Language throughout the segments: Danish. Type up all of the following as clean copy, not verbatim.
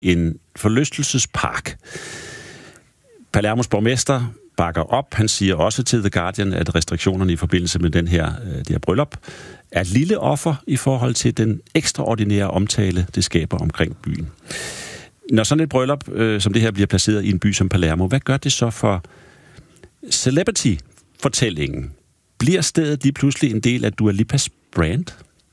en forlystelsespark. Palermos borgmester bakker op. Han siger også til The Guardian, at restriktionerne i forbindelse med det her bryllup er et lille offer i forhold til den ekstraordinære omtale, det skaber omkring byen. Når sådan et bryllup som det her bliver placeret i en by som Palermo, hvad gør det så for celebrity-fortællingen? Bliver stedet lige pludselig en del af Dua Lipas brand?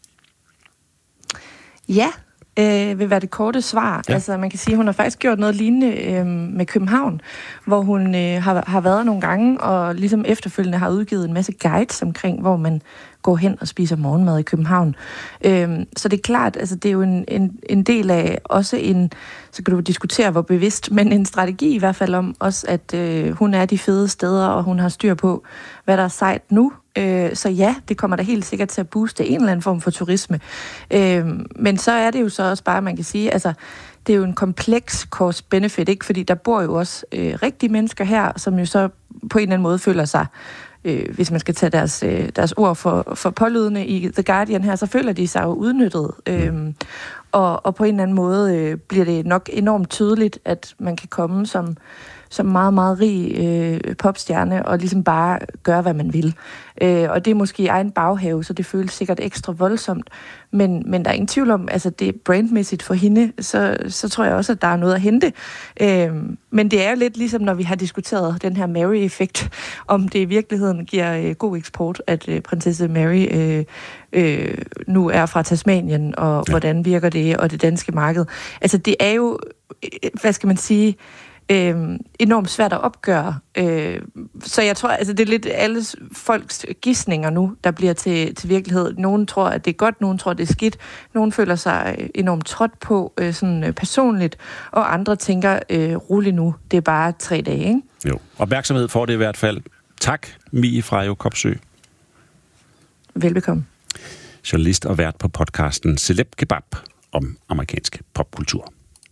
Ja, vil være det korte svar. Ja. Altså, man kan sige, at hun har faktisk gjort noget lignende med København, hvor hun har været nogle gange, og ligesom efterfølgende har udgivet en masse guides omkring, hvor man går hen og spiser morgenmad i København. Så det er klart, altså det er jo en del af også så kan du diskutere, hvor bevidst, men en strategi i hvert fald om også, at hun er de fede steder, og hun har styr på, hvad der er sejt nu. Så ja, det kommer da helt sikkert til at booste en eller anden form for turisme. Men så er det jo så også bare, man kan sige, altså det er jo en kompleks cost-benefit, ikke? Fordi der bor jo også rigtige mennesker her, som jo så på en eller anden måde føler sig, hvis man skal tage deres ord for pålydende i The Guardian her, så føler de sig jo udnyttet. Og på en eller anden måde bliver det nok enormt tydeligt, at man kan komme som meget, meget rig popstjerne og ligesom bare gøre, hvad man vil. Og det er måske egen baghave, så det føles sikkert ekstra voldsomt. Men der er ingen tvivl om, altså det er brandmæssigt for hende, så tror jeg også, at der er noget at hente. Men det er jo lidt ligesom, når vi har diskuteret den her Mary-effekt, om det i virkeligheden giver god eksport, at prinsesse Mary nu er fra Tasmanien, og hvordan virker det, og det danske marked. Altså det er jo, hvad skal man sige, enormt svært at opgøre. Så jeg tror, altså det er lidt alle folks gidsninger nu, der bliver til virkelighed. Nogen tror, at det er godt, nogen tror, det er skidt. Nogen føler sig enormt trådt på sådan personligt, og andre tænker, rolig nu, det er bare 3 dage, ikke? Jo, opmærksomhed får det i hvert fald. Tak, Mie Frejo Kopsø. Velbekomme. Journalist og vært på podcasten Celeb Kebab om amerikansk popkultur.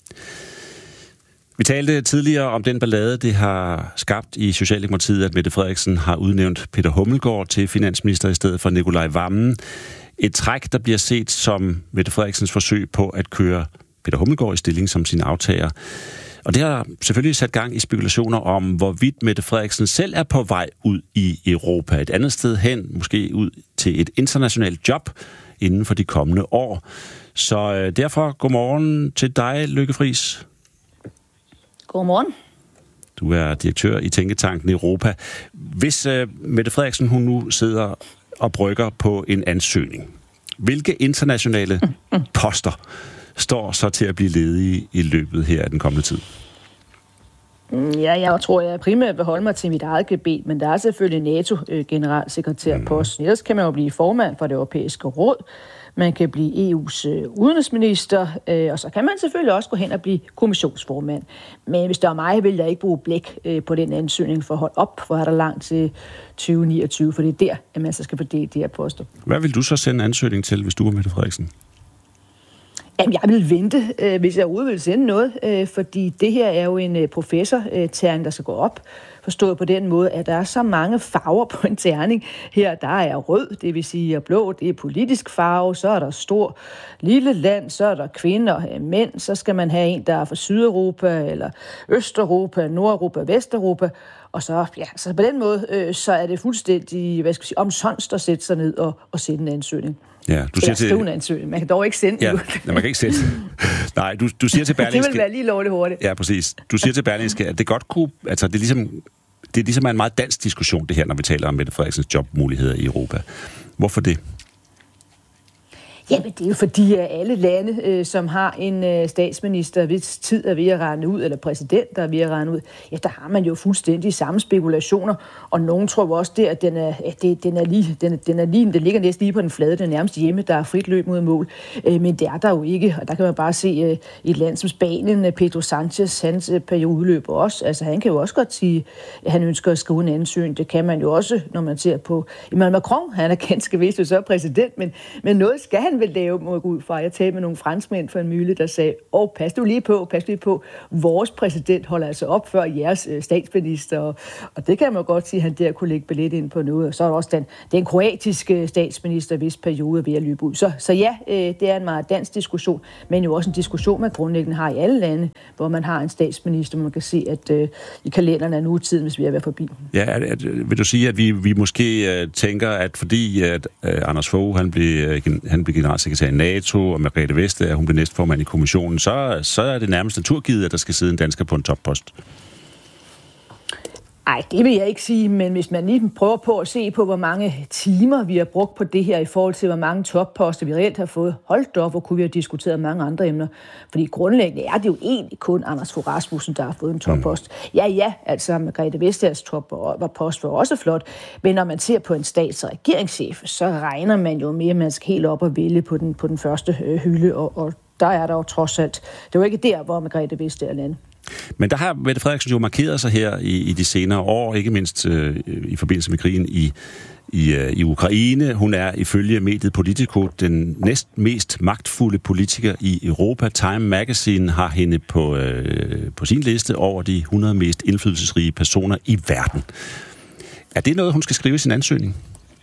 Vi talte tidligere om den ballade, det har skabt i Socialdemokratiet, at Mette Frederiksen har udnævnt Peter Hummelgaard til finansminister i stedet for Nikolaj Wammen. Et træk, der bliver set som Mette Frederiksens forsøg på at køre Peter Hummelgaard i stilling som sin aftager. Og det har selvfølgelig sat gang i spekulationer om, hvorvidt Mette Frederiksen selv er på vej ud i Europa. Et andet sted hen, måske ud til et internationalt job inden for de kommende år. Så derfor godmorgen til dig, Lykke Friis. Godmorgen. Du er direktør i Tænketanken Europa. Hvis Mette Frederiksen hun nu sidder og brygger på en ansøgning, hvilke internationale poster står så til at blive ledige i løbet her af den kommende tid? Ja, jeg tror, jeg primært vil holde mig til mit eget gebet, men der er selvfølgelig NATO-generalsekretærposten. Ellers kan man jo blive formand for det europæiske råd. Man kan blive EU's udenrigsminister, og så kan man selvfølgelig også gå hen og blive kommissionsformand. Men hvis der er mig, vil jeg ikke bruge blæk på den ansøgning for at holde op, for at der langt til 2029, for det er der, at man så skal fordele de her poster. Hvad vil du så sende ansøgning til, hvis du var Mette Frederiksen? Jamen, jeg vil vente, hvis jeg overhovedet vil sende noget, fordi det her er jo en professorterning, der skal gå op. Forstået på den måde, at der er så mange farver på en terning. Her der er rød, det vil sige blå, det er politisk farve, så er der stor lille land, så er der kvinder, mænd, så skal man have en, der er fra Sydeuropa, eller Østeuropa, Nordeuropa, Vesteuropa. Og så på den måde, så er det fuldstændig, omsonst at sætte sig ned og sætte en ansøgning. Ja, du siger til en ansøgning. Man kan dog ikke sende den. Ja, man kan ikke sende. Nej, du siger til Berlingske. Det vil være lige lovligt hurtigt. Ja, præcis. Du siger til Berlingske, at det godt kunne, altså det er ligesom en meget dansk diskussion det her, når vi taler om Mette Frederiksens jobmuligheder i Europa. Hvorfor det? Jamen, det er jo fordi, at alle lande, som har en statsminister, hvis tid er ved at rende ud, eller præsident, der er ved at rende ud, ja, der har man jo fuldstændig samme spekulationer, og nogen tror jo også det, at den ligger næsten lige på den flade, den er nærmest hjemme, der er frit løb mod mål, men det er der jo ikke, og der kan man bare se i et land som Spanien, Pedro Sánchez, hans periode udløber også, altså han kan jo også godt sige, at han ønsker at skrive en ansøgning, det kan man jo også, når man ser på Emmanuel Macron, han er ganske vist så præsident, men noget skal han gerne vil lave, må jeg gå ud fra. Jeg talte med nogle franskmænd for en nylig, der sagde, pas lige på, vores præsident holder altså op før jeres statsminister, og det kan man godt sige, at han der kunne lægge billet ind på noget. Og så er der også den kroatiske statsminister, hvis periode er ved at løbe ud. Så ja, det er en meget dansk diskussion, men jo også en diskussion, man grundlæggende har i alle lande, hvor man har en statsminister, man kan se, at i kalenderen er nu tiden, hvis vi er ved forbi. Ja, vil du sige, at vi måske tænker, at fordi at Anders Fogh, han blev generalsekretær i NATO, og Margrethe Vestager, hun blev næstformand i kommissionen, så er det nærmest naturgivet, at der skal sidde en dansker på en toppost? Nej, det vil jeg ikke sige, men hvis man lige prøver på at se på, hvor mange timer vi har brugt på det her i forhold til, hvor mange topposter vi reelt har fået, holdt op, hvor kunne vi have diskuteret mange andre emner. Fordi grundlæggende er det jo egentlig kun Anders Fogh Rasmussen, der har fået en toppost. Ja, altså Margrethe Vestagers toppost var også flot, men når man ser på en stats- og regeringschef, så regner man jo med, at man skal helt op og vælge på den første hylde, og der er der jo trods alt. Det var ikke der, hvor Margrethe Vestager landede. Men der har Mette Frederiksen jo markeret sig her i de senere år, ikke mindst i forbindelse med krigen i Ukraine. Hun er ifølge mediet Politico den næstmest magtfulde politiker i Europa. Time Magazine har hende på sin liste over de 100 mest indflydelsesrige personer i verden. Er det noget, hun skal skrive i sin ansøgning?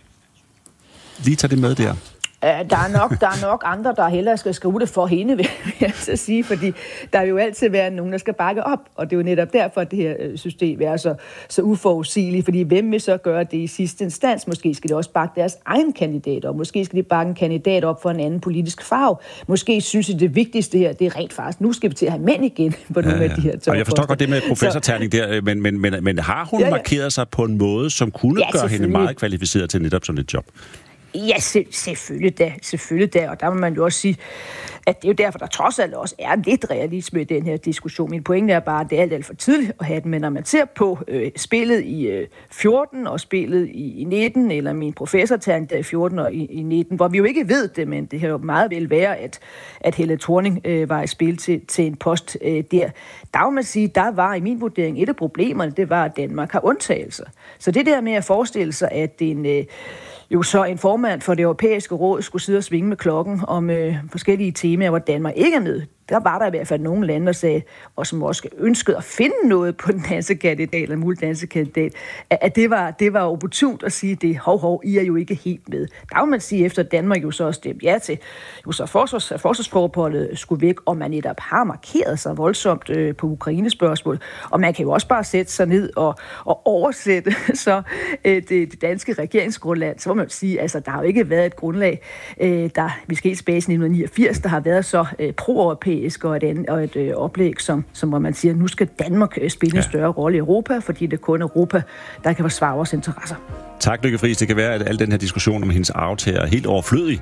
Lige tage det med der. Der er nok andre, der hellere skal skrive det for hende, vil jeg så sige, fordi der vil jo altid være nogen, der skal bakke op, og det er jo netop derfor, at det her system er så uforudsigeligt, fordi hvem vil så gøre det i sidste instans? Måske skal de også bakke deres egen kandidat op, måske skal de bakke en kandidat op for en anden politisk farve. Måske synes de, det vigtigste her, det er rent faktisk, nu skal vi til at have mænd igen på nogle af de her topposter. Og jeg forstår godt det med professorterning der, men har hun markeret sig på en måde, som kunne gøre hende meget kvalificeret til netop sådan et job? Ja, selvfølgelig da, og der må man jo også sige, at det er jo derfor, der trods alt også er lidt realisme i den her diskussion. Min pointe er bare, at det er alt for tidligt at have den, men når man ser på spillet i 14 og spillet i 19, eller min professorterning der i 14 og i 19, hvor vi jo ikke ved det, men det kan jo meget vel være, at Helle Thorning var i spil til en post der må man sige, der var i min vurdering et af problemerne, det var, at Danmark har undtagelser. Så det der med at forestille sig, at jo så en formand for det europæiske råd skulle sidde og svinge med klokken om forskellige temaer, hvor Danmark ikke er med. Der var der i hvert fald nogle lande, der sagde, og som også ønskede at finde noget på den danske kandidat, eller mulig danske kandidat, at det var opportunt at sige, det I er jo ikke helt med. Der må man sige, efter Danmark jo så stemte ja til, jo så forsvarsforbeholdet skulle væk, og man netop har markeret sig voldsomt på Ukraine-spørgsmål, og man kan jo også bare sætte sig ned og oversætte så det danske regeringsgrundlag, så må man sige, altså der har jo ikke været et grundlag, vi skal helt tilbage i 1989, der har været så pro-europæisk og et oplæg, som hvor man siger, nu skal Danmark spille en større rolle i Europa, fordi det er kun Europa, der kan forsvare vores interesser. Tak, Lykke Friis. Det kan være, at al den her diskussion om hendes aftager er helt overflødig.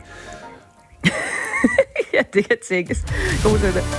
Ja, det kan tænkes. God til det.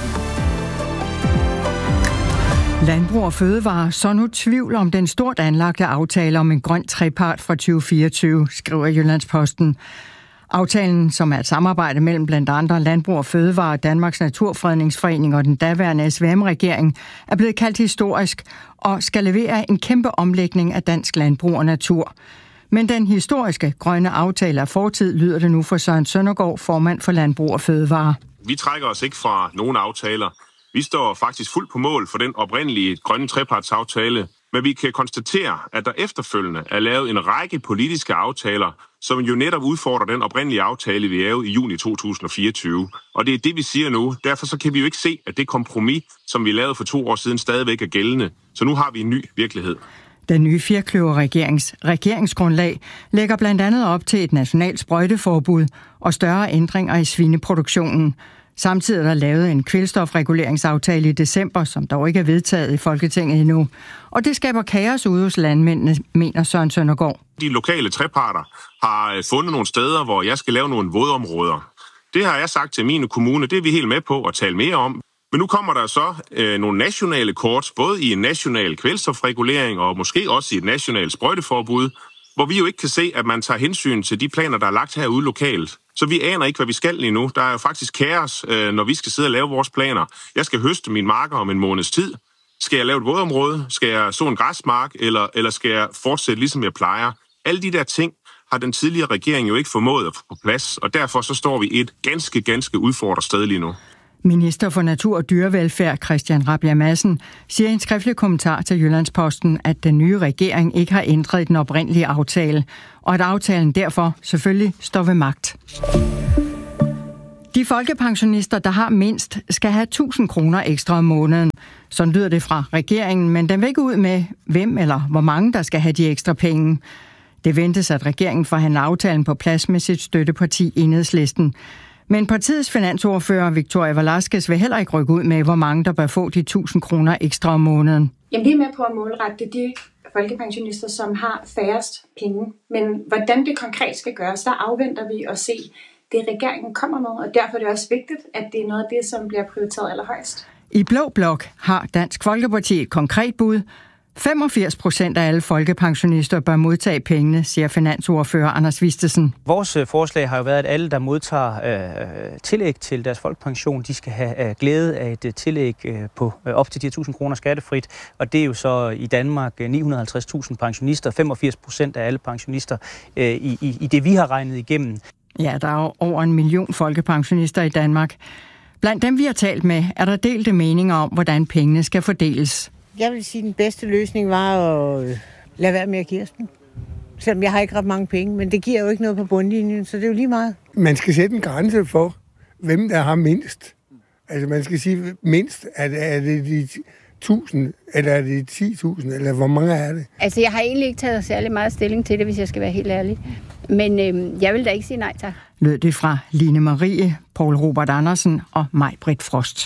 Landbrug og Fødevare så nu tvivl om den stort anlagte aftale om en grøn trepart fra 2024, skriver Jyllandsposten. Aftalen, som er et samarbejde mellem blandt andre Landbrug og Fødevare, Danmarks Naturfredningsforening og den daværende SVM-regering, er blevet kaldt historisk og skal levere en kæmpe omlægning af dansk landbrug og natur. Men den historiske grønne aftale af fortid, lyder det nu for Søren Søndergaard, formand for Landbrug og Fødevare. Vi trækker os ikke fra nogen aftaler. Vi står faktisk fuldt på mål for den oprindelige grønne trepartsaftale, men vi kan konstatere, at der efterfølgende er lavet en række politiske aftaler, som jo netop udfordrer den oprindelige aftale, vi lavede i juni 2024. Og det er det, vi siger nu. Derfor så kan vi jo ikke se, at det kompromis, som vi lavede for 2 år siden, stadigvæk er gældende. Så nu har vi en ny virkelighed. Den nye firkløverregerings regeringsgrundlag lægger blandt andet op til et nationalt sprøjteforbud og større ændringer i svineproduktionen. Samtidig er der lavet en kvælstofreguleringsaftale i december, som dog ikke er vedtaget i Folketinget endnu. Og det skaber kaos ude hos landmændene, mener Søren Søndergaard. De lokale treparter har fundet nogle steder, hvor jeg skal lave nogle vådområder. Det har jeg sagt til mine kommuner, det er vi helt med på at tale mere om. Men nu kommer der så nogle nationale kort, både i en national kvælstofregulering og måske også i et nationalt sprøjteforbud, hvor vi jo ikke kan se, at man tager hensyn til de planer, der er lagt herude lokalt. Så vi aner ikke, hvad vi skal lige nu. Der er jo faktisk kaos, når vi skal sidde og lave vores planer. Jeg skal høste mine marker om en måneds tid. Skal jeg lave et vådområde? Skal jeg så en græsmark? Eller skal jeg fortsætte, ligesom jeg plejer? Alle de der ting har den tidligere regering jo ikke formået at få på plads, og derfor så står vi et ganske udfordret sted lige nu. Minister for Natur og Dyrevelfærd Christian Rabjerg Madsen siger i en skriftlig kommentar til Jyllandsposten, at den nye regering ikke har ændret den oprindelige aftale, og at aftalen derfor selvfølgelig står ved magt. De folkepensionister, der har mindst, skal have 1.000 kroner ekstra om måneden. Sådan lyder det fra regeringen, men den vil ikke ud med, hvem eller hvor mange, der skal have de ekstra penge. Det ventes, at regeringen forhandler aftalen på plads med sit støtteparti Enhedslisten. Men partiets finansordfører Victoria Velasquez vil heller ikke rykke ud med, hvor mange der bør få de 1.000 kroner ekstra om måneden. Jamen, vi er med på at målrette de folkepensionister, som har færrest penge. Men hvordan det konkret skal gøres, der afventer vi at se det, regeringen kommer med. Og derfor er det også vigtigt, at det er noget af det, som bliver prioriteret allerhøjst. I Blå Blok har Dansk Folkeparti et konkret bud. 85% af alle folkepensionister bør modtage pengene, siger finansordfører Anders Vistesen. Vores forslag har jo været, at alle, der modtager tillæg til deres folkepension, de skal have glæde af et tillæg på op til 10.000 kroner skattefrit. Og det er jo så i Danmark 950.000 pensionister, 85% af alle pensionister i det, vi har regnet igennem. Ja, der er over 1 million folkepensionister i Danmark. Blandt dem, vi har talt med, er der delte meninger om, hvordan pengene skal fordeles. Jeg vil sige, at den bedste løsning var at lade være med at give os dem. Selvom jeg har ikke ret mange penge, men det giver jo ikke noget på bundlinjen, så det er jo lige meget. Man skal sætte en grænse for, hvem der har mindst. Altså man skal sige mindst, er det de 1.000, eller er det 10.000, eller hvor mange er det? Altså jeg har egentlig ikke taget særlig meget stilling til det, hvis jeg skal være helt ærlig. Men jeg vil da ikke sige nej tak. Lød det fra Line Marie, Poul Robert Andersen og Maj-Britt Frost.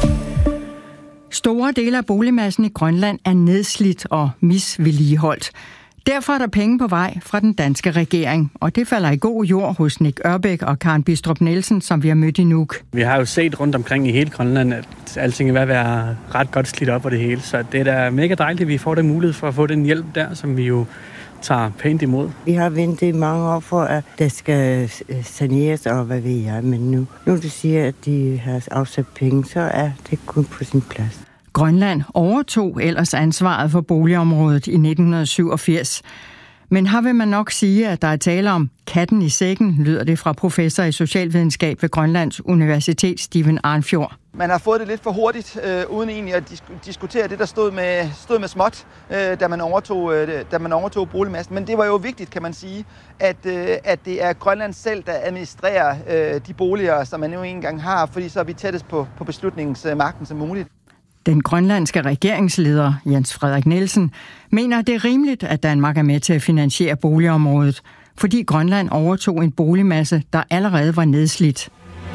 Store dele af boligmassen i Grønland er nedslidt og misvedligeholdt. Derfor er der penge på vej fra den danske regering, og det falder i god jord hos Nick Ørbæk og Karen Bistrup Nielsen, som vi har mødt i Nuuk. Vi har jo set rundt omkring i hele Grønland, at alting er ved at være ret godt slidt op på det hele, så det er da mega dejligt, at vi får den mulighed for at få den hjælp der, som vi jo tager pænt imod. Vi har ventet i mange år for, at der skal saneres, og hvad ved jeg, men nu du siger, at de har afsat penge, så er det kun på sin plads. Grønland overtog ellers ansvaret for boligområdet i 1987. Men her vil man nok sige, at der er tale om katten i sækken, lyder det fra professor i socialvidenskab ved Grønlands Universitet, Steven Arnfjord. Man har fået det lidt for hurtigt, uden egentlig at diskutere det, der stod med småt, da man overtog boligmassen. Men det var jo vigtigt, kan man sige, at det er Grønland selv, der administrerer de boliger, som man nu engang har, fordi så er vi tættest på beslutningsmagten som muligt. Den grønlandske regeringsleder, Jens Frederik Nielsen, mener, at det er rimeligt, at Danmark er med til at finansiere boligområdet, fordi Grønland overtog en boligmasse, der allerede var nedslidt.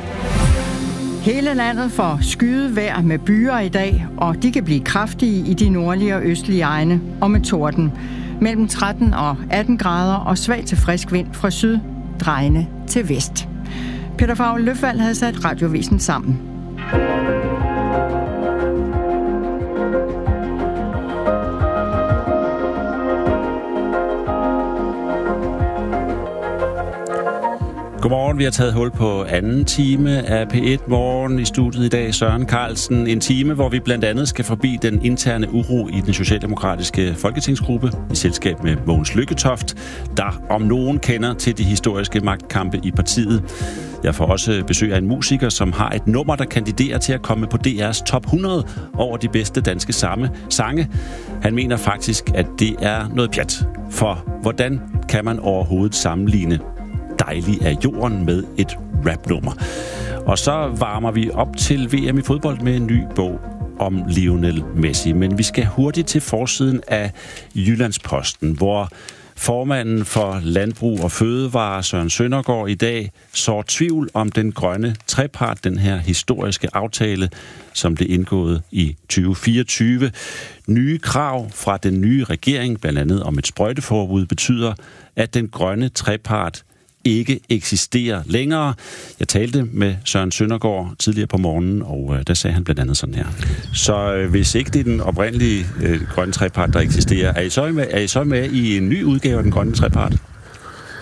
Hele landet får skyet vejr med byer i dag, og de kan blive kraftige i de nordlige og østlige egne og med torden. Mellem 13 og 18 grader og svag til frisk vind fra syd, drejende til vest. Peter Favl Løfvald havde sat radiovisen sammen. Godmorgen, vi har taget hul på anden time af P1 Morgen. I studiet i dag Søren Carlsen. En time, hvor vi blandt andet skal forbi den interne uro i den socialdemokratiske folketingsgruppe i selskab med Mogens Lykketoft, der om nogen kender til de historiske magtkampe i partiet. Jeg får også besøg af en musiker, som har et nummer, der kandiderer til at komme på DR's top 100 over de bedste danske sange. Han mener faktisk, at det er noget pjat. For hvordan kan man overhovedet sammenligne Dejlig af jorden med et rapnummer? Og så varmer vi op til VM i fodbold med en ny bog om Lionel Messi. Men vi skal hurtigt til forsiden af Jyllandsposten, hvor formanden for Landbrug og Fødevare, Søren Søndergaard, i dag sår tvivl om den grønne trepart, den her historiske aftale, som blev indgået i 2024. Nye krav fra den nye regering, blandt andet om et sprøjteforbud, betyder, at den grønne trepart ikke eksisterer længere. Jeg talte med Søren Søndergaard tidligere på morgenen, og der sagde han blandt andet sådan her. Så hvis ikke det er den oprindelige grønne trepart, der eksisterer, er I så med i en ny udgave af den grønne trepart?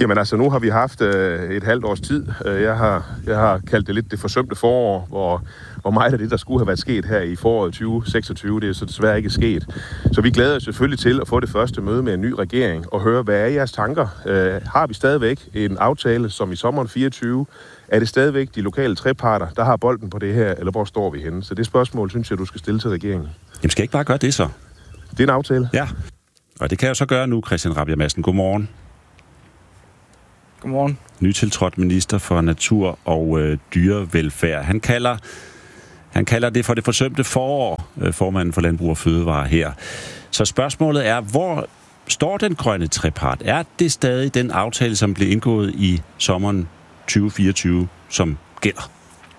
Jamen altså, nu har vi haft et halvt års tid. Jeg har kaldt det lidt det forsømte forår, hvor meget af det, der skulle have været sket her i foråret 2026, det er så desværre ikke sket. Så vi glæder os selvfølgelig til at få det første møde med en ny regering og høre, hvad er jeres tanker? Har vi stadigvæk en aftale som i sommeren 24? Er det stadigvæk de lokale treparter, der har bolden på det her, eller hvor står vi henne? Så det spørgsmål, synes jeg, du skal stille til regeringen. Jamen skal jeg ikke bare gøre det så? Det er en aftale. Ja, og det kan jeg så gøre nu, Christian Rabjerg Madsen. Godmorgen. Godmorgen. Nytiltrådt minister for natur og dyrevelfærd. Han kalder det for det forsømte forår, formanden for Landbrug og Fødevare her. Så spørgsmålet er, hvor står den grønne trepart? Er det stadig den aftale, som blev indgået i sommeren 2024, som gælder?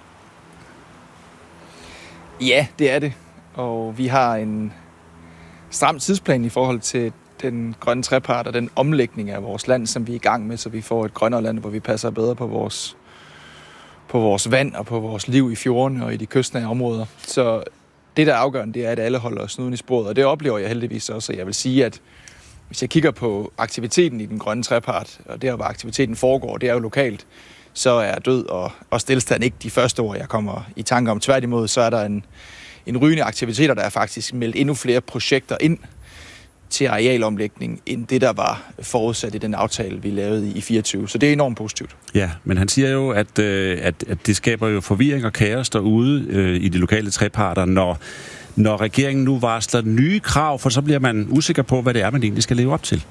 Ja, det er det. Og vi har en stram tidsplan i forhold til den grønne trepart og den omlægning af vores land, som vi er i gang med, så vi får et grønnere land, hvor vi passer bedre på vores vand og på vores liv i fjordene og i de kystnære områder. Så det, der er afgørende, det er, at alle holder snuden i sporet, og det oplever jeg heldigvis også. Jeg vil sige, at hvis jeg kigger på aktiviteten i den grønne trepart, og der, hvor aktiviteten foregår, det er jo lokalt, så er død og stillestand ikke de første år, jeg kommer i tanke om. Tværtimod, så er der en rygende aktiviteter, der er faktisk meldt endnu flere projekter ind til arealomlægning, end det, der var forudsat i den aftale, vi lavede i 24. Så det er enormt positivt. Ja, men han siger jo, at det skaber jo forvirring og kaos derude i de lokale treparter, når regeringen nu varsler nye krav, for så bliver man usikker på, hvad det er, man egentlig skal leve op til.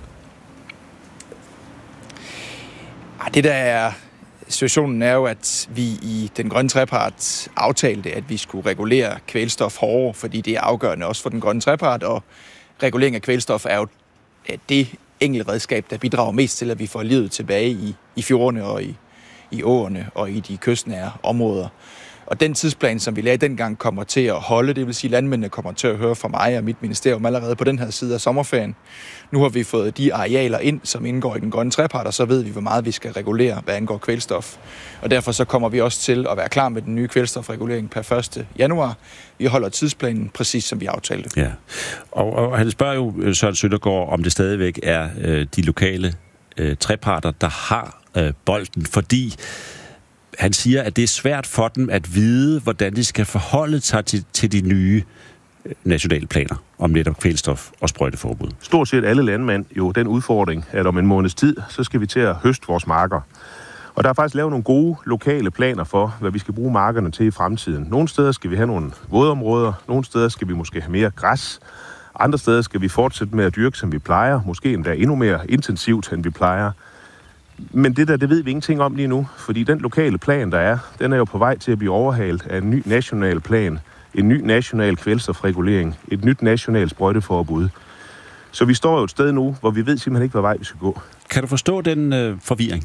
Det der er situationen er jo, at vi i den grønne trepart aftalte, at vi skulle regulere kvælstof hårdere, fordi det er afgørende også for den grønne trepart, og regulering af kvælstof er jo det enkelte redskab, der bidrager mest til, at vi får livet tilbage i fjordene og i åerne og i de kystnære områder. Og den tidsplan, som vi lagde dengang, kommer til at holde. Det vil sige, at landmændene kommer til at høre fra mig og mit ministerium allerede på den her side af sommerferien. Nu har vi fået de arealer ind, som indgår i den grønne trepart, og så ved vi, hvor meget vi skal regulere, hvad angår kvælstof. Og derfor så kommer vi også til at være klar med den nye kvælstofregulering per 1. januar. Vi holder tidsplanen præcis, som vi aftalte. Ja, og han spørger jo Søren Søndergaard, om det stadigvæk er de lokale treparter, der har bolden, fordi han siger, at det er svært for dem at vide, hvordan de skal forholde sig til de nye nationale planer om netop kvælstof og sprøjteforbud. Stort set alle landmænd jo den udfordring, at om en måneds tid, så skal vi til at høste vores marker. Og der er faktisk lavet nogle gode lokale planer for, hvad vi skal bruge markerne til i fremtiden. Nogle steder skal vi have nogle vådområder, nogle steder skal vi måske have mere græs, andre steder skal vi fortsætte med at dyrke, som vi plejer, måske endda endnu mere intensivt, end vi plejer. Men det ved vi ingenting om lige nu, fordi den lokale plan, der er, den er jo på vej til at blive overhalet af en ny national plan, en ny national kvælstofregulering, et nyt nationalt sprøjteforbud. Så vi står jo et sted nu, hvor vi ved simpelthen ikke, hvad vej vi skal gå. Kan du forstå den forvirring?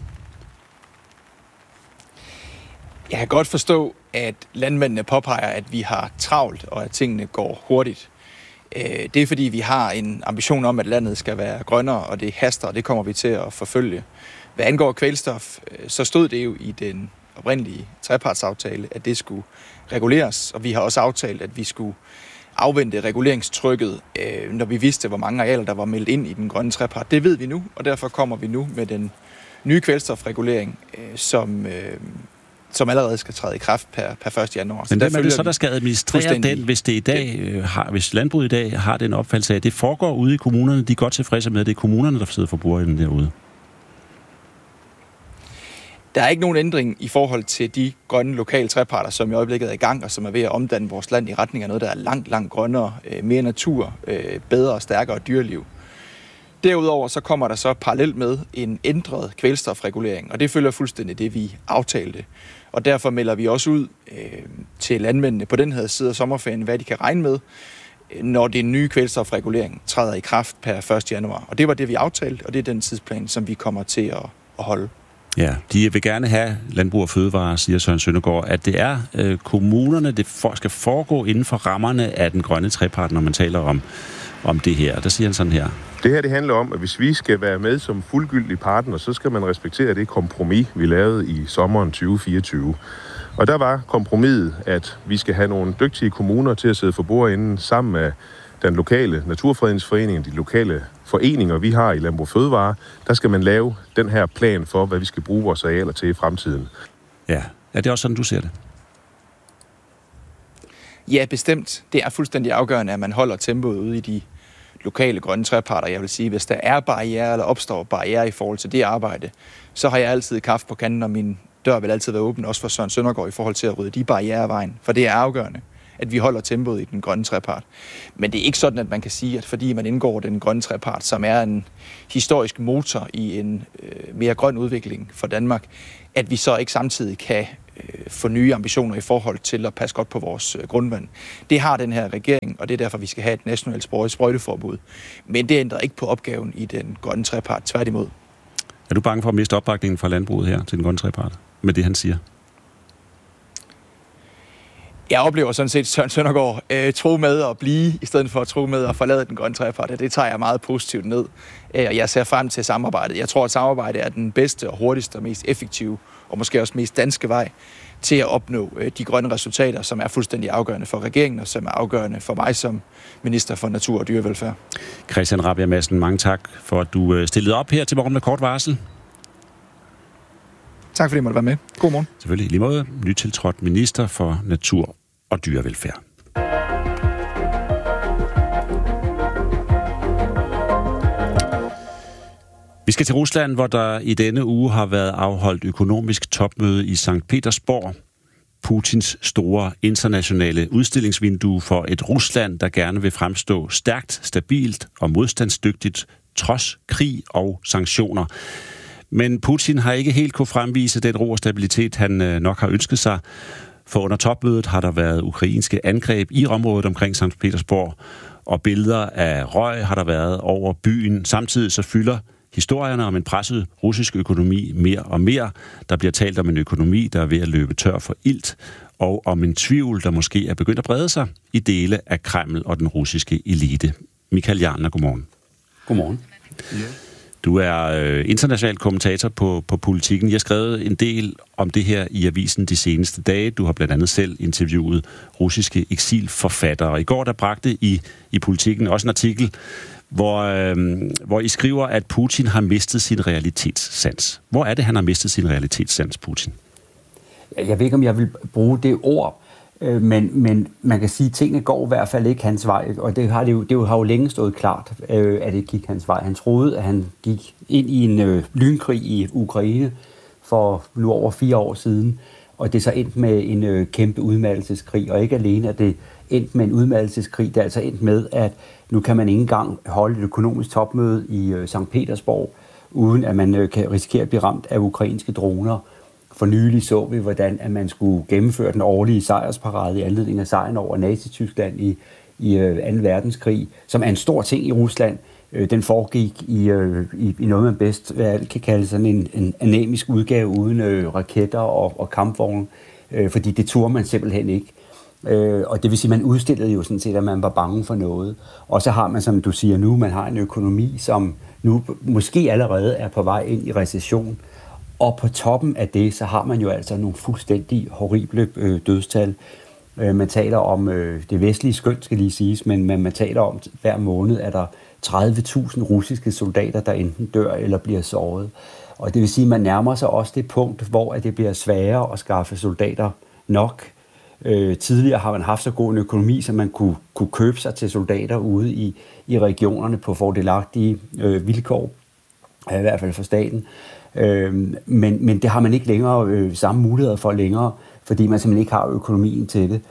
Jeg kan godt forstå, at landmændene påpeger, at vi har travlt, og at tingene går hurtigt. Det er fordi, vi har en ambition om, at landet skal være grønnere, og det haster, og det kommer vi til at forfølge. Hvad angår kvælstof, så stod det jo i den oprindelige trepartsaftale, at det skulle reguleres, og vi har også aftalt, at vi skulle afvente reguleringstrykket, når vi vidste, hvor mange arealer, der var meldt ind i den grønne trepart. Det ved vi nu, og derfor kommer vi nu med den nye kvælstofregulering, som allerede skal træde i kraft per 1. januar. Men hvem er det så, der skal administrere den, hvis det i dag hvis landbruget i dag har den opfattelse af, at det foregår ude i kommunerne, de er godt tilfredse med, at det er kommunerne, der sidder for bordenden derude? Der er ikke nogen ændring i forhold til de grønne lokale treparter, som i øjeblikket er i gang, og som er ved at omdanne vores land i retning af noget, der er langt, langt grønnere, mere natur, bedre og stærkere dyreliv. Derudover så kommer der så parallelt med en ændret kvælstofregulering, og det følger fuldstændig det, vi aftalte. Og derfor melder vi også ud til landmændene på den her side af sommerferien, hvad de kan regne med, når den nye kvælstofregulering træder i kraft per 1. januar. Og det var det, vi aftalte, og det er den tidsplan, som vi kommer til at holde. Ja, de vil gerne have Landbrug og Fødevare, siger Søren Søndergaard, at det er kommunerne, det skal foregå inden for rammerne af den grønne trepart, når man taler om det her. Der siger han sådan her. Det her, det handler om, at hvis vi skal være med som fuldgyldig partner, så skal man respektere det kompromis, vi lavede i sommeren 2024. Og der var kompromiset, at vi skal have nogle dygtige kommuner til at sidde for bordenden sammen den lokale naturfredningsforening, de lokale foreninger, vi har i Landbrug Fødevare, der skal man lave den her plan for, hvad vi skal bruge vores arealer til i fremtiden. Ja, er det også sådan, du ser det? Ja, bestemt. Det er fuldstændig afgørende, at man holder tempoet ude i de lokale grønne treparter. Jeg vil sige, hvis der er barriere eller opstår barriere i forhold til det arbejde, så har jeg altid kaffe på kanden, og min dør vil altid være åben, også for Søren Søndergaard, i forhold til at rydde de barriere af vejen. For det er afgørende, at vi holder tempoet i den grønne trepart. Men det er ikke sådan, at man kan sige, at fordi man indgår den grønne trepart, som er en historisk motor i en mere grøn udvikling for Danmark, at vi så ikke samtidig kan få nye ambitioner i forhold til at passe godt på vores grundvand. Det har den her regering, og det er derfor, vi skal have et nationalt sprøjteforbud. Men det ændrer ikke på opgaven i den grønne trepart, tværtimod. Er du bange for at miste opbakningen fra landbruget her til den grønne trepart, med det han siger? Jeg oplever sådan set Søren Søndergaard tro med at blive, i stedet for at tro med at forlade den grønne trepart. Det tager jeg meget positivt ned, og jeg ser frem til samarbejdet. Jeg tror, at samarbejde er den bedste og hurtigste og mest effektive, og måske også mest danske vej til at opnå de grønne resultater, som er fuldstændig afgørende for regeringen, og som er afgørende for mig som minister for natur og dyrevelfærd. Christian Rabjerg Madsen, mange tak for, at du stillede op her til morgen med kort varsel. Tak fordi I måtte være med. God morgen. Selvfølgelig i lige måde. Nytiltrådt minister for natur og dyrevelfærd. Vi skal til Rusland, hvor der i denne uge har været afholdt økonomisk topmøde i Sankt Petersborg. Putins store internationale udstillingsvindue for et Rusland, der gerne vil fremstå stærkt, stabilt og modstandsdygtigt, trods krig og sanktioner. Men Putin har ikke helt kunne fremvise den ro og stabilitet, han nok har ønsket sig. For under topmødet har der været ukrainske angreb i området omkring Sankt Petersborg, og billeder af røg har der været over byen. Samtidig så fylder historierne om en presset russisk økonomi mere og mere. Der bliver talt om en økonomi, der er ved at løbe tør for ilt, og om en tvivl, der måske er begyndt at brede sig i dele af Kreml og den russiske elite. Michael Jarner, godmorgen. Godmorgen. Ja. Du er international kommentator på Politikken. Jeg har skrevet en del om det her i avisen de seneste dage. Du har blandt andet selv interviewet russiske eksilforfattere. Og i går der bragte i Politikken også en artikel, hvor I skriver, at Putin har mistet sin realitetssans. Hvor er det, han har mistet sin realitetssans, Putin? Jeg ved ikke, om jeg vil bruge det ord, men man kan sige, at tingene går i hvert fald ikke hans vej, og det har jo længe stået klart, at det gik hans vej. Han troede, at han gik ind i en lynkrig i Ukraine for nu over 4 år siden, og det så endte med en kæmpe udmattelseskrig, og ikke alene at det endte med en udmattelseskrig, det er altså endt med, at nu kan man ikke engang holde et økonomisk topmøde i Sankt Petersborg, uden at man kan risikere at blive ramt af ukrainske droner. For nylig så vi, hvordan at man skulle gennemføre den årlige sejrsparade i anledning af sejren over Nazi-Tyskland i 2. verdenskrig, som er en stor ting i Rusland. Den foregik i noget, man bedst kan kalde sådan en anemisk udgave uden raketter og kampvogne, fordi det turde man simpelthen ikke. Og det vil sige, at man udstillede jo sådan set, at man var bange for noget. Og så har man, som du siger nu, man har en økonomi, som nu måske allerede er på vej ind i recession. Og på toppen af det, så har man jo altså nogle fuldstændig horrible dødstal. Man taler om det vestlige skøn, skal lige siges, men man taler om, hver måned er der 30.000 russiske soldater, der enten dør eller bliver såret. Og det vil sige, at man nærmer sig også det punkt, hvor det bliver sværere at skaffe soldater nok. Tidligere har man haft så god en økonomi, så man kunne købe sig til soldater ude i regionerne på fordelagtige vilkår, i hvert fald for staten. Men det har man ikke længere samme muligheder for længere, fordi man simpelthen ikke har økonomien til det.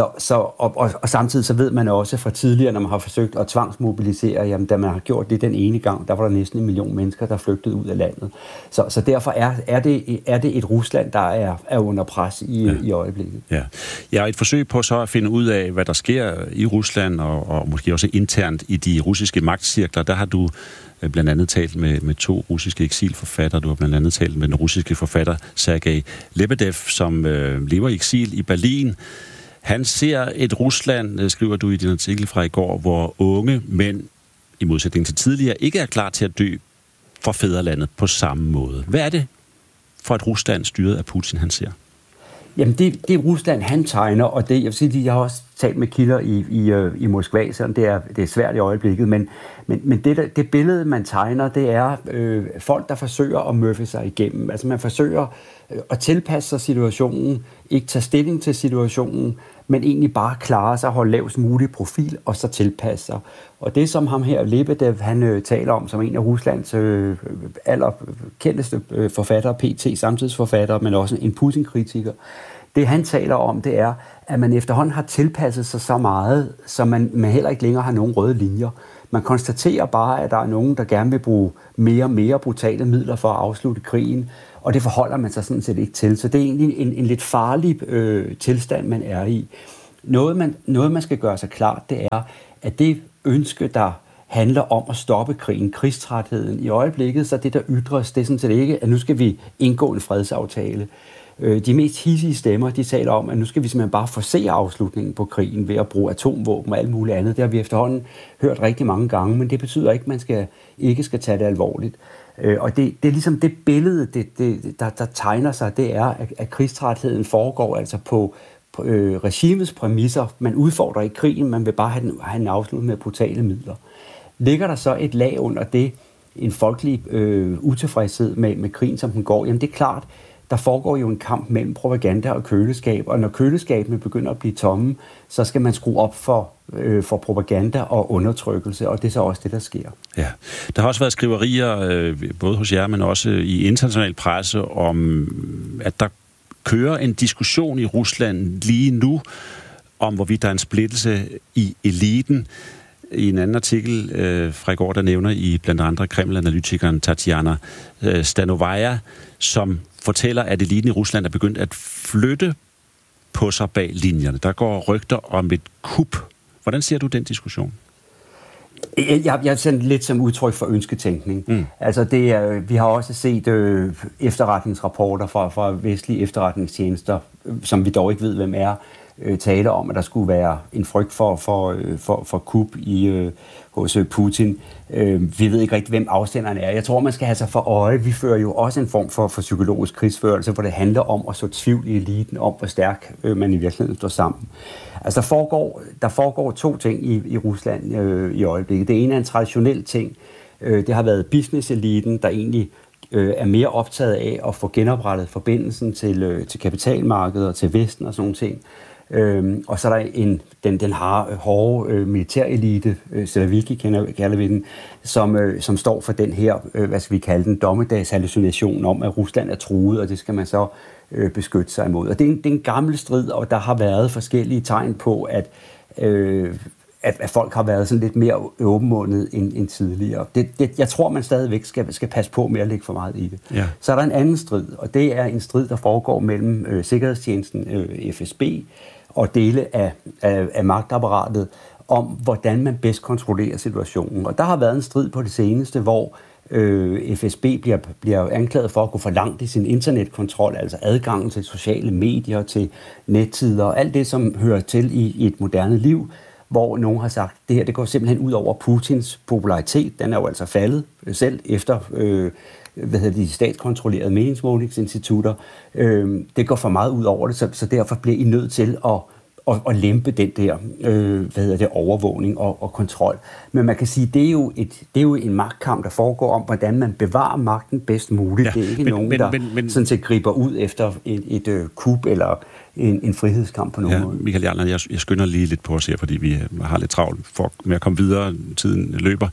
Og samtidig så ved man også fra tidligere, når man har forsøgt at tvangsmobilisere, jamen da man har gjort det den ene gang, der var der næsten 1 million mennesker, der flygtede ud af landet. Så derfor er det et Rusland, der er under pres i øjeblikket. Ja. Jeg har et forsøg på så at finde ud af, hvad der sker i Rusland, og måske også internt i de russiske magtcirkler. Der har du blandt andet talt med 2 russiske eksilforfattere. Du har blandt andet talt med den russiske forfatter Sergej Lebedev, som lever i eksil i Berlin. Han ser et Rusland, skriver du i din artikel fra i går, hvor unge mænd, i modsætning til tidligere, ikke er klar til at dø for fædrelandet på samme måde. Hvad er det for et Rusland styret af Putin, han ser? Jamen, det er Rusland, han tegner, og det, jeg vil sige, jeg har også talt med kilder i Moskva, selvom det er svært i øjeblikket, men det billede, man tegner, det er folk, der forsøger at møffe sig igennem. Altså, man forsøger at tilpasse sig situationen, ikke tage stilling til situationen, men egentlig bare klare sig, holde lavest mulig profil, og så tilpasse sig. Og det, som ham her, Lebedev, han taler om, som en af Ruslands allerkendteste forfattere, PT, samtidsforfatter, men også en Putin-kritiker, det han taler om, det er, at man efterhånden har tilpasset sig så meget, så man heller ikke længere har nogen røde linjer. Man konstaterer bare, at der er nogen, der gerne vil bruge mere og mere brutale midler for at afslutte krigen, og det forholder man sig sådan set ikke til. Så det er egentlig en lidt farlig tilstand, man er i. Noget, man skal gøre sig klart, det er, at det ønske, der handler om at stoppe krigen, krigstrætheden i øjeblikket, så det, der ytres, det er sådan set ikke, at nu skal vi indgå en fredsaftale. De mest hidsige stemmer, de taler om, at nu skal vi simpelthen bare forcere afslutningen på krigen ved at bruge atomvåben og alt muligt andet. Det har vi efterhånden hørt rigtig mange gange, men det betyder ikke, at man ikke skal tage det alvorligt. Og det er ligesom det billede, der tegner sig, det er, at krigstrætheden foregår altså på regimets præmisser. Man udfordrer ikke krigen, man vil bare have den afsluttet med brutale midler. Ligger der så et lag under det, en folkelig utilfredshed med krigen, som den går? Jamen det er klart, der foregår jo en kamp mellem propaganda og køleskab, og når køleskabene begynder at blive tomme, så skal man skrue op for propaganda og undertrykkelse, og det er så også det, der sker. Ja. Der har også været skriverier, både hos jer, men også i international presse, om at der kører en diskussion i Rusland lige nu, om hvorvidt der er en splittelse i eliten. I en anden artikel fra i går, der nævner I blandt andre Kreml-analytikeren Tatiana Stanovaya, som fortæller, at eliten i Rusland er begyndt at flytte på sig bag linjerne. Der går rygter om et kup. Hvordan ser du den diskussion? Jeg ser lidt som udtryk for ønsketænkning. Altså vi har også set efterretningsrapporter fra vestlige efterretningstjenester, som vi dog ikke ved, hvem er, tale om, at der skulle være en frygt for kup hos Putin. Vi ved ikke rigtig, hvem afsenderen er. Jeg tror, man skal have sig for øje. Vi fører jo også en form for psykologisk krigsførelse, hvor det handler om at så tvivl i eliten om, hvor stærk man i virkeligheden står sammen. Altså, der foregår to ting i Rusland i øjeblikket. Det ene er en traditionel ting. Det har været business-eliten, der egentlig er mere optaget af at få genoprettet forbindelsen til kapitalmarkedet og til Vesten og sådan nogle ting. Og så er der den hårde militærelite, Siloviki kalder vi den, som står for den her, hvad skal vi kalde den, dommedagshallucination om, at Rusland er truet, og det skal man så beskytte sig imod. Og det er en gammel strid, og der har været forskellige tegn på, at folk har været sådan lidt mere åbenmundet end tidligere. Jeg tror, man stadigvæk skal passe på med at lægge for meget i det. Ja. Så er der en anden strid, og det er en strid, der foregår mellem sikkerhedstjenesten FSB og dele af magtapparatet om, hvordan man bedst kontrollerer situationen. Og der har været en strid på det seneste, hvor FSB bliver anklaget for at gå for langt i sin internetkontrol, altså adgangen til sociale medier, til netsider og alt det, som hører til i et moderne liv, hvor nogen har sagt, at det her det går simpelthen ud over Putins popularitet. Den er jo altså faldet selv efter de statskontrollerede meningsmålingsinstitutter. Det går for meget ud over det, så derfor bliver I nødt til at lempe den der overvågning og kontrol. Men man kan sige, det er jo en magtkamp, der foregår om, hvordan man bevarer magten bedst muligt. Ja, det er ikke nogen, der sådan set griber ud efter et kup eller en frihedskamp på nogen måde. Michael Jarlner, jeg skynder lige lidt på os her, fordi vi har lidt travlt med at komme videre, tiden løber.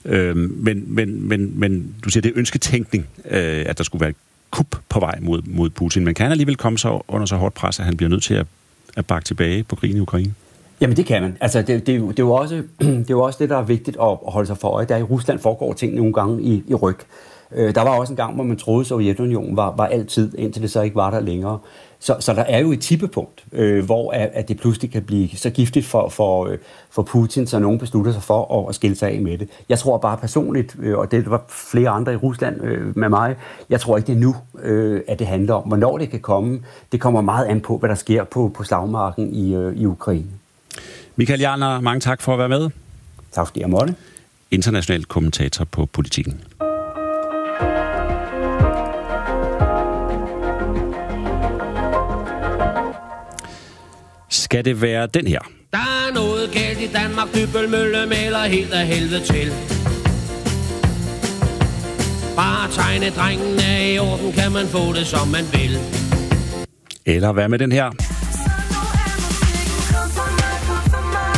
Men du siger, det er ønsketænkning, at der skulle være et kup på vej mod Putin. Men kan han alligevel komme så under så hårdt pres, at han bliver nødt til at bakke tilbage på krigen i Ukraine? Jamen det kan man. Altså det er jo også det, der er vigtigt at holde sig for øje. Der i Rusland foregår ting nogle gange i ryg. Der var også en gang, hvor man troede, at Sovjetunionen var altid, indtil det så ikke var der længere. Så der er jo et tippepunkt, hvor at det pludselig kan blive så giftigt for Putin, så nogen beslutter sig for at skille sig af med det. Jeg tror bare personligt, og det var flere andre i Rusland med mig, jeg tror ikke, det er nu, at det handler om. Hvornår det kan komme, det kommer meget an på, hvad der sker på slagmarken i Ukraine. Michael Jarlner, mange tak for at være med. Tak fordi jeg måtte. International kommentator på Politikken. skal det være den her? Der er noget galt i Danmark, Dybbølmølle maler helt af helvede til. Bare tegne drengen er i orden, kan man få det som man vil. Eller hvad med den her?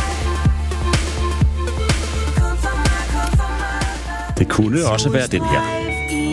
Det kunne også være den her.